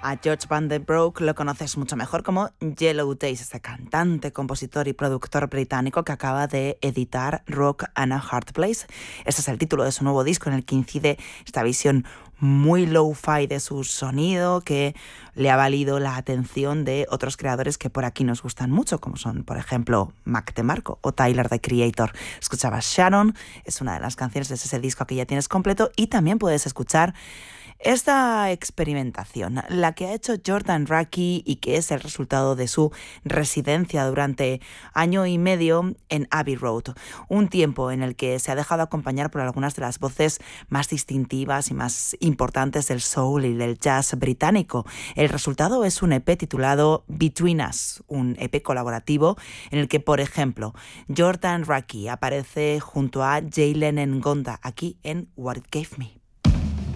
A George Van den Broek lo conoces mucho mejor como Yellow Days, este cantante, compositor y productor británico que acaba de editar Rock and a Hard Place. Este es el título de su nuevo disco en el que incide esta visión muy low-fi de su sonido que le ha valido la atención de otros creadores que por aquí nos gustan mucho, como son, por ejemplo, Mac DeMarco o Tyler, the Creator. Escuchabas Sharon, es una de las canciones de ese disco que ya tienes completo, y también puedes escuchar esta experimentación, la que ha hecho Jordan Rakei y que es el resultado de su residencia durante año y medio en Abbey Road, un tiempo en el que se ha dejado acompañar por algunas de las voces más distintivas y más importantes del soul y del jazz británico. El resultado es un EP titulado Between Us, un EP colaborativo en el que, por ejemplo, Jordan Rakei aparece junto a Jalen Ngonda aquí en What It Gave Me.